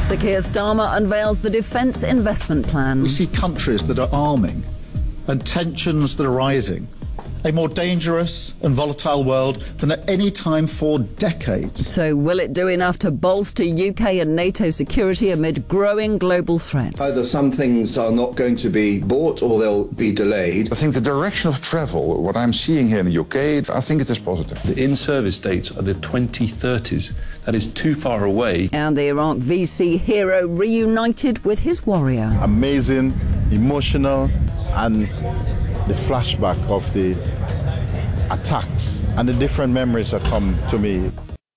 Sir Keir Starmer unveils the Defence Investment Plan. We see countries that are arming and tensions that are rising. A more dangerous and volatile world than at any time for decades. So will it do enough to bolster UK and NATO security amid growing global threats? Either some things are not going to be bought or they'll be delayed. I think the direction of travel, what I'm seeing here in the UK, I think it is positive. The in-service dates are the 2030s. That is too far away. And the Iraq VC hero reunited with his warrior. Amazing, emotional, and the flashback of the attacks and the different memories that come to me.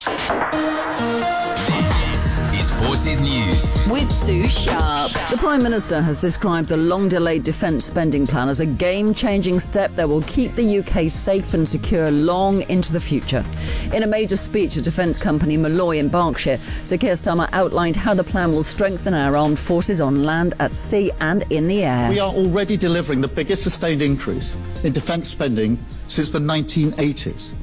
This is Forces News with Sue Sharp. The Prime Minister has described the long-delayed defence spending plan as a game-changing step that will keep the UK safe and secure long into the future. In a major speech at defence company Malloy in Berkshire, Sir Keir Starmer outlined how the plan will strengthen our armed forces on land, at sea and in the air. We are already delivering the biggest sustained increase in defence spending since the 1980s,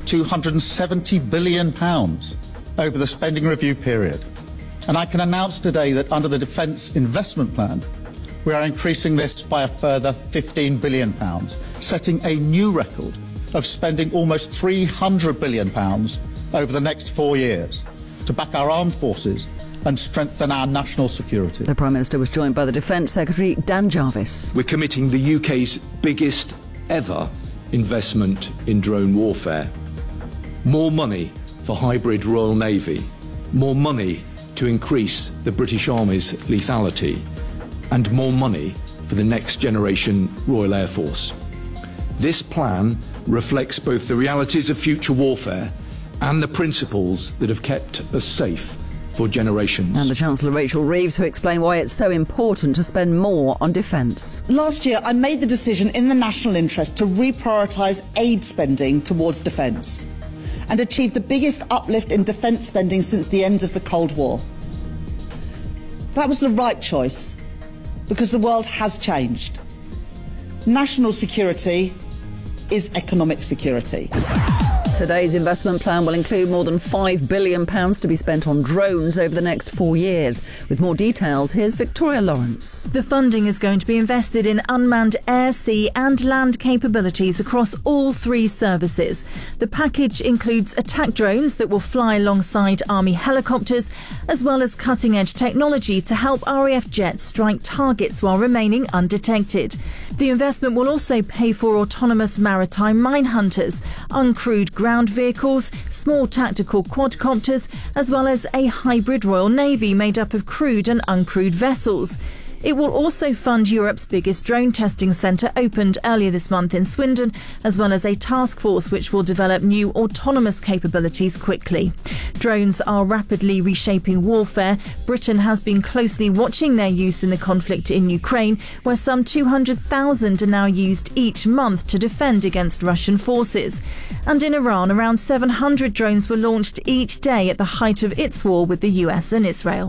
£270 billion over the spending review period. And I can announce today that under the Defence Investment Plan, we are increasing this by a further £15 billion, setting a new record of spending almost £300 billion over the next 4 years to back our armed forces and strengthen our national security. The Prime Minister was joined by the Defence Secretary Dan Jarvis. We're committing the UK's biggest ever investment in drone warfare. More money for hybrid Royal Navy, more money to increase the British Army's lethality, and more money for the next generation Royal Air Force. This plan reflects both the realities of future warfare and the principles that have kept us safe for generations. And the Chancellor Rachel Reeves, who explained why it's so important to spend more on defence. Last year, I made the decision in the national interest to reprioritise aid spending towards defence and achieve the biggest uplift in defence spending since the end of the Cold War. That was the right choice because the world has changed. National security is economic security. Today's investment plan will include more than £5 billion to be spent on drones over the next 4 years. With more details, here's Victoria Lawrence. The funding is going to be invested in unmanned air, sea and land capabilities across all three services. The package includes attack drones that will fly alongside Army helicopters, as well as cutting-edge technology to help RAF jets strike targets while remaining undetected. The investment will also pay for autonomous maritime mine hunters, uncrewed ground vehicles, small tactical quadcopters, as well as a hybrid Royal Navy made up of crewed and uncrewed vessels. It will also fund Europe's biggest drone testing centre, opened earlier this month in Swindon, as well as a task force which will develop new autonomous capabilities quickly. Drones are rapidly reshaping warfare. Britain has been closely watching their use in the conflict in Ukraine, where some 200,000 are now used each month to defend against Russian forces. And in Iran, around 700 drones were launched each day at the height of its war with the US and Israel.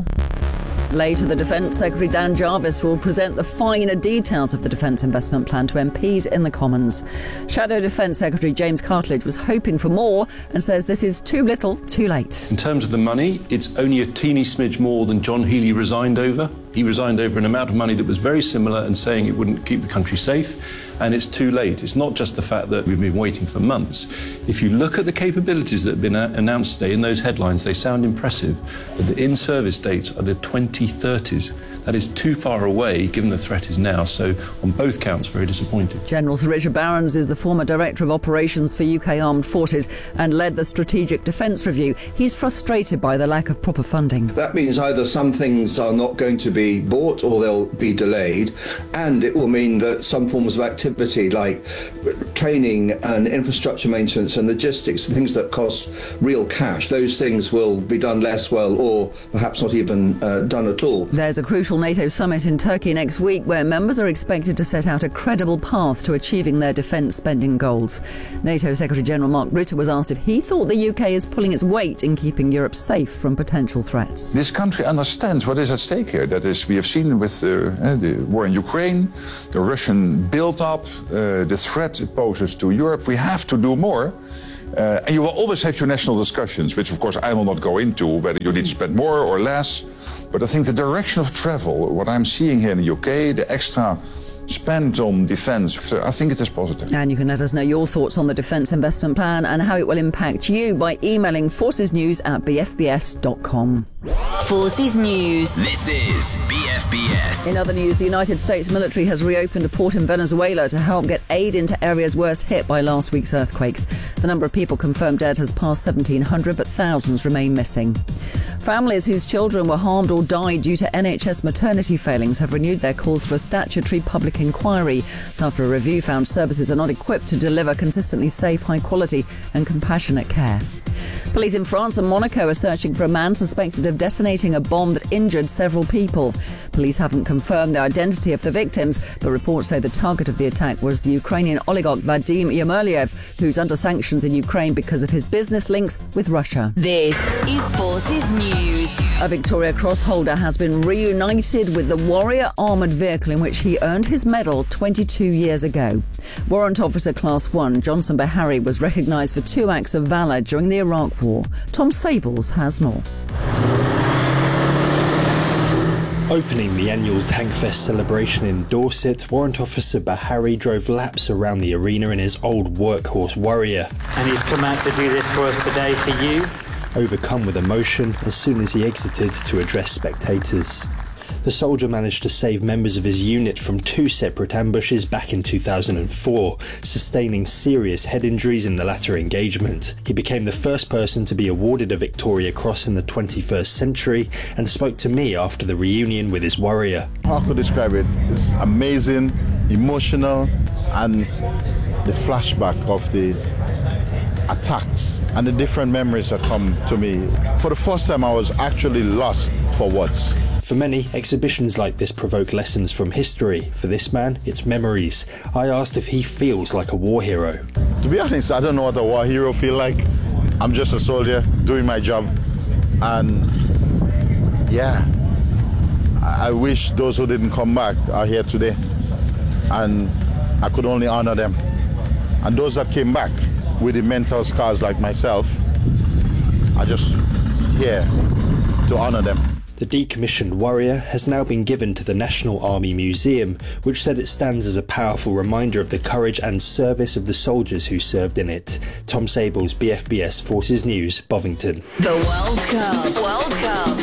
Later, the Defence Secretary Dan Jarvis will present the finer details of the Defence Investment Plan to MPs in the Commons. Shadow Defence Secretary James Cartledge was hoping for more and says this is too little, too late. In terms of the money, it's only a teeny smidge more than John Healey resigned over. He resigned over an amount of money that was very similar and saying it wouldn't keep the country safe, and it's too late. It's not just the fact that we've been waiting for months. If you look at the capabilities that have been announced today in those headlines, they sound impressive, but the in-service dates are the 2030s. That is too far away, given the threat is now, so on both counts, very disappointed. General Sir Richard Barrons is the former Director of Operations for UK Armed Forces and led the Strategic Defence Review. He's frustrated by the lack of proper funding. That means either some things are not going to be bought or they'll be delayed, and it will mean that some forms of activity like training and infrastructure maintenance and logistics, things that cost real cash, those things will be done less well or perhaps not even done at all. There's a crucial NATO summit in Turkey next week where members are expected to set out a credible path to achieving their defence spending goals. NATO Secretary-General Mark Rutte was asked if he thought the UK is pulling its weight in keeping Europe safe from potential threats. This country understands what is at stake here. That is, we have seen with the war in Ukraine, the Russian build-up, the threat it poses to Europe. We have to do more. And you will always have your national discussions, which of course I will not go into, whether you need to spend more or less. But I think the direction of travel, what I'm seeing here in the UK, the extra spent on defence, I think it is positive. And you can let us know your thoughts on the Defence Investment Plan and how it will impact you by emailing forcesnews@bfbs.com. Forces News. This is BFBS. In other news, the United States military has reopened a port in Venezuela to help get aid into areas worst hit by last week's earthquakes. The number of people confirmed dead has passed 1,700, but thousands remain missing. Families whose children were harmed or died due to NHS maternity failings have renewed their calls for a statutory public inquiry. It's after a review found services are not equipped to deliver consistently safe, high quality and compassionate care. Police in France and Monaco are searching for a man suspected of detonating a bomb that injured several people. Police haven't confirmed the identity of the victims, but reports say the target of the attack was the Ukrainian oligarch Vadim Yermoliev, who's under sanctions in Ukraine because of his business links with Russia. This is Forces News. A Victoria Cross holder has been reunited with the Warrior armoured vehicle in which he earned his medal 22 years ago. Warrant Officer Class 1 Johnson Bahari was recognised for 2 acts of valour during the Iraq War. Tom Sables has more. Opening the annual Tankfest celebration in Dorset, Warrant Officer Bahari drove laps around the arena in his old workhorse Warrior. And he's come out to do this for us today for you. Overcome with emotion as soon as he exited to address spectators. The soldier managed to save members of his unit from 2 separate ambushes back in 2004, sustaining serious head injuries in the latter engagement. He became the first person to be awarded a Victoria Cross in the 21st century and spoke to me after the reunion with his Warrior. How could I describe it? It's amazing, emotional, and the flashback of the attacks and the different memories that come to me. For the first time, I was actually lost for words. For many, exhibitions like this provoke lessons from history. For this man, it's memories. I asked if he feels like a war hero. To be honest, I don't know what a war hero feels like. I'm just a soldier doing my job. And yeah, I wish those who didn't come back are here today. And I could only honor them. And those that came back with the mental scars like myself, I just here to honor them. The decommissioned Warrior has now been given to the National Army Museum, which said it stands as a powerful reminder of the courage and service of the soldiers who served in it. Tom Sables, BFBS Forces News, Bovington. The World Cup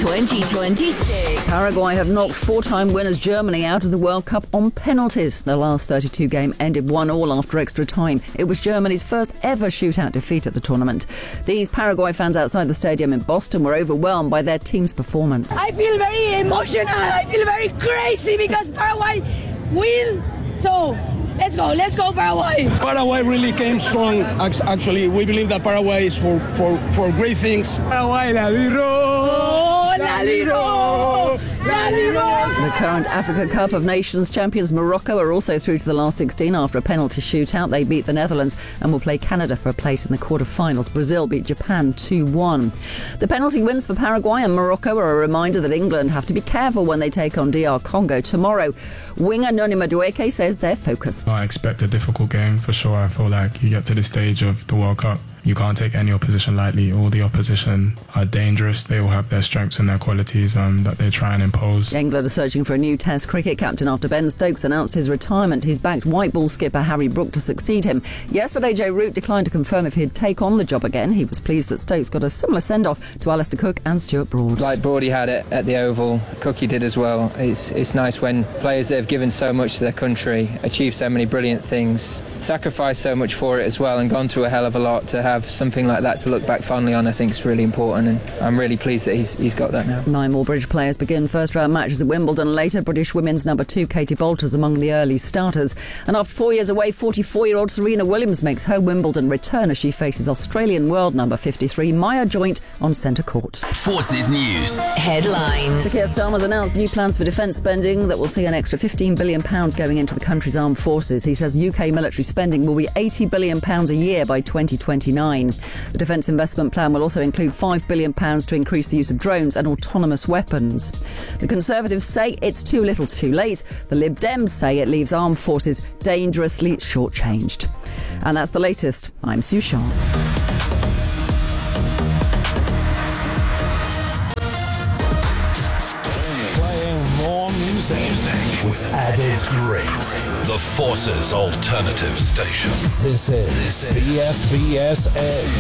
2026. Paraguay have knocked 4-time winners Germany out of the World Cup on penalties. The last 32 game ended 1-1 after extra time. It was Germany's first ever shootout defeat at the tournament. These Paraguay fans outside the stadium in Boston were overwhelmed by their team's performance. I feel very emotional, I feel very crazy because Paraguay will. So let's go Paraguay. Paraguay really came strong. Actually, we believe that Paraguay is for great things. Paraguay, la liro, la liro, la liro. The current Africa Cup of Nations champions Morocco are also through to the last 16 after a penalty shootout. They beat the Netherlands and will play Canada for a place in the quarter-finals. Brazil beat Japan 2-1. The penalty wins for Paraguay and Morocco are a reminder that England have to be careful when they take on DR Congo tomorrow. Winger Noni Madueke says they're focused. I expect a difficult game for sure. I feel like you get to this stage of the World Cup, you can't take any opposition lightly. All the opposition are dangerous. They all have their strengths and their qualities that they try and impose. England are searching for a new Test cricket captain after Ben Stokes announced his retirement. He's backed white ball skipper Harry Brook to succeed him. Yesterday, Joe Root declined to confirm if he'd take on the job again. He was pleased that Stokes got a similar send-off to Alistair Cook and Stuart Broad. Like Broady had it at the Oval, Cookie did as well. It's nice when players that have given so much to their country, achieved so many brilliant things, sacrificed so much for it as well and gone through a hell of a lot, to have something like that to look back fondly on, I think is really important, and I'm really pleased that he's got that now. 9 more British players begin first-round matches at Wimbledon later. British women's number 2 Katie Bolter's among the early starters. And after 4 years away, 44-year-old Serena Williams makes her Wimbledon return as she faces Australian world number 53 Maya Joint on centre court. Forces News headlines. Sir Keir Starmer's announced new plans for defence spending that will see an extra £15 billion going into the country's armed forces. He says UK military spending will be £80 billion a year by 2029. The Defence Investment Plan will also include £5 billion to increase the use of drones and autonomous weapons. The Conservatives say it's too little too late. The Lib Dems say it leaves armed forces dangerously shortchanged. And that's the latest. I'm Sue Sharp. music with added grit. The Forces Alternative Station. This is CFBSN